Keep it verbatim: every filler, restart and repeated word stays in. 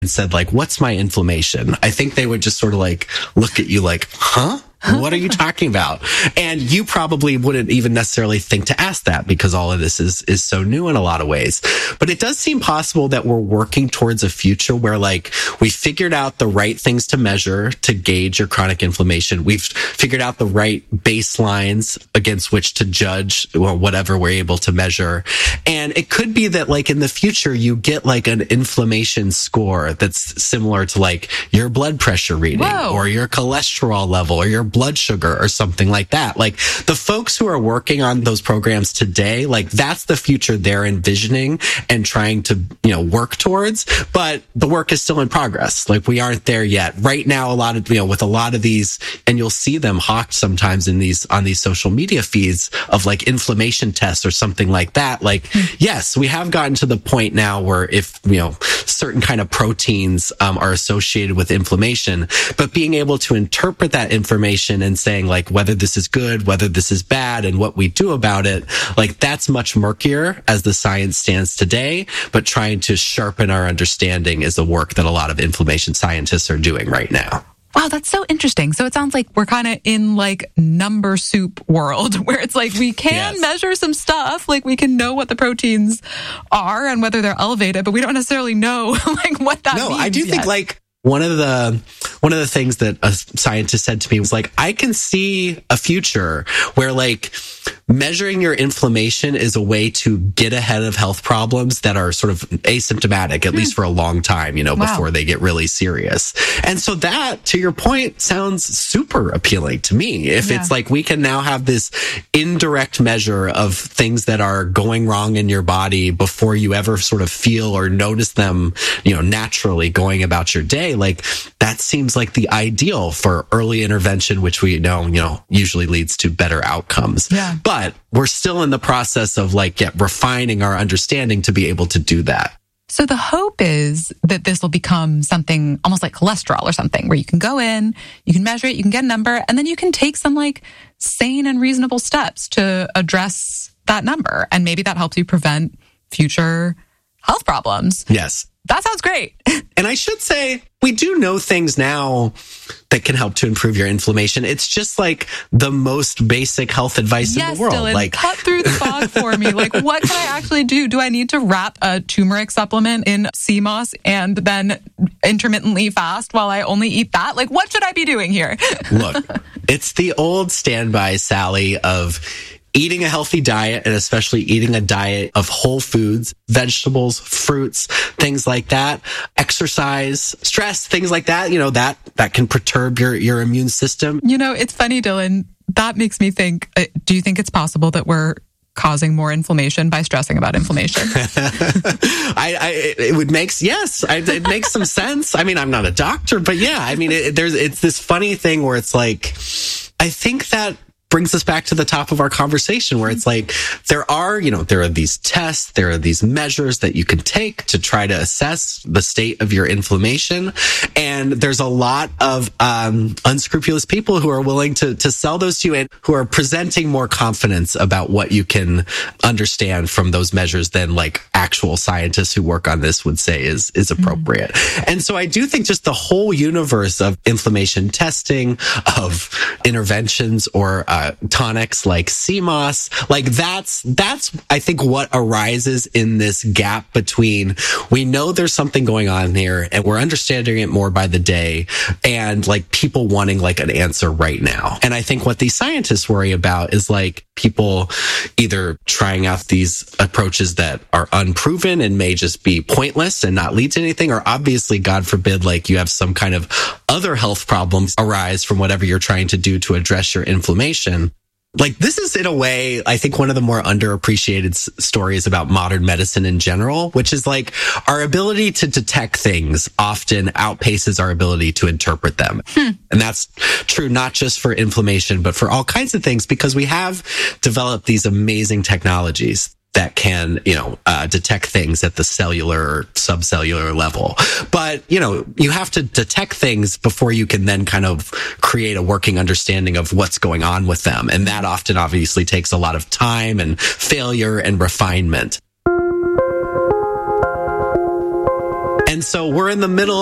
and said, like, what's my inflammation? I think they would just sort of like look at you like, huh? What are you talking about? And you probably wouldn't even necessarily think to ask that because all of this is, is so new in a lot of ways. But it does seem possible that we're working towards a future where, like, we figured out the right things to measure to gauge your chronic inflammation. We've figured out the right baselines against which to judge or whatever we're able to measure. And it could be that, like, in the future, you get like an inflammation score that's similar to like your blood pressure reading Whoa. or your cholesterol level or your blood sugar or something like that. Like, the folks who are working on those programs today, like, that's the future they're envisioning and trying to, you know, work towards. But the work is still in progress. Like, we aren't there yet. Right now, a lot of, you know, with a lot of these, and you'll see them hawked sometimes in these, on these social media feeds of like inflammation tests or something like that. Like, mm. yes, we have gotten to the point now where if, you know, certain kind of proteins um, are associated with inflammation, but being able to interpret that information and saying, like, whether this is good, whether this is bad, and what we do about it, like, that's much murkier as the science stands today. But trying to sharpen our understanding is the work that a lot of inflammation scientists are doing right now. Wow, that's so interesting. So it sounds like we're kind of in like number soup world where it's like we can yes. measure some stuff, like we can know what the proteins are and whether they're elevated, but we don't necessarily know like what that no, means. No, I do yet. think like One of the one of the things that a scientist said to me was like, I can see a future where like measuring your inflammation is a way to get ahead of health problems that are sort of asymptomatic, at mm. least for a long time, you know, wow. before they get really serious. And so that, to your point, sounds super appealing to me. If yeah. it's like we can now have this indirect measure of things that are going wrong in your body before you ever sort of feel or notice them, you know, naturally going about your day. Like, that seems like the ideal for early intervention, which we know, you know, usually leads to better outcomes. Yeah. But we're still in the process of like yeah, refining our understanding to be able to do that. So the hope is that this will become something almost like cholesterol or something where you can go in, you can measure it, you can get a number, and then you can take some like sane and reasonable steps to address that number. And maybe that helps you prevent future health problems. Yes. That sounds great. And I should say, we do know things now that can help to improve your inflammation. It's just like the most basic health advice yes, in the world. Dylan, like, cut through the fog for me. Like, what can I actually do? Do I need to wrap a turmeric supplement in sea moss and then intermittently fast while I only eat that? Like, what should I be doing here? Look, it's the old standby, Sally, of eating a healthy diet, and especially eating a diet of whole foods, vegetables, fruits, things like that, exercise, stress, things like that, you know, that, that can perturb your, your immune system. You know, it's funny, Dylan, that makes me think, uh, do you think it's possible that we're causing more inflammation by stressing about inflammation? I, I, it would make, yes, I, it makes some sense. I mean, I'm not a doctor, but yeah, I mean, it, there's, it's this funny thing where it's like, I think that brings us back to the top of our conversation where it's like, there are, you know, there are these tests, there are these measures that you can take to try to assess the state of your inflammation. And there's a lot of um, unscrupulous people who are willing to, to sell those to you and who are presenting more confidence about what you can understand from those measures than like actual scientists who work on this would say is, is appropriate. Mm-hmm. And so I do think just the whole universe of inflammation testing, of interventions or uh, Uh, tonics like C M O S, like that's, that's, I think what arises in this gap between we know there's something going on here and we're understanding it more by the day and like people wanting like an answer right now. And I think what these scientists worry about is like people either trying out these approaches that are unproven and may just be pointless and not lead to anything, or obviously, God forbid, like you have some kind of other health problems arise from whatever you're trying to do to address your inflammation. Like, this is, in a way, I think one of the more underappreciated s- stories about modern medicine in general, which is like our ability to detect things often outpaces our ability to interpret them. Hmm. And that's true not just for inflammation, but for all kinds of things, because we have developed these amazing technologies that can, you know, uh, detect things at the cellular or subcellular level. But, you know, you have to detect things before you can then kind of create a working understanding of what's going on with them. And that often obviously takes a lot of time and failure and refinement. And And so we're in the middle